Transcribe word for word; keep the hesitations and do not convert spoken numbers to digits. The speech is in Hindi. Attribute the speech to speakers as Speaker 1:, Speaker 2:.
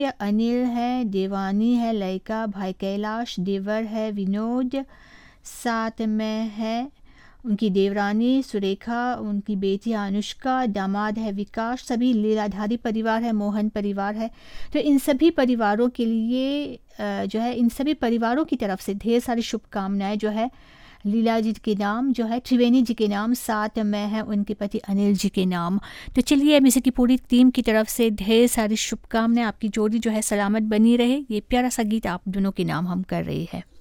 Speaker 1: ये अनिल है, देवानी है, लयका, भाई कैलाश, देवर है, विनोद, साथ में है उनकी देवरानी सुरेखा, उनकी बेटी अनुष्का, दामाद है विकास, सभी लीलाधारी परिवार है, मोहन परिवार है। तो इन सभी परिवारों के लिए अ, जो है इन सभी परिवारों की तरफ से ढेर सारी शुभकामनाएं जो है लीला जी के नाम, जो है त्रिवेणी जी के नाम, साथ में है उनके पति अनिल जी के नाम। तो चलिए अब इसी की पूरी टीम की तरफ से ढेर सारी शुभकामनाएं, आपकी जोड़ी जो है सलामत बनी रहे। ये प्यारा सा गीत आप दोनों के नाम हम कर रहे हैं।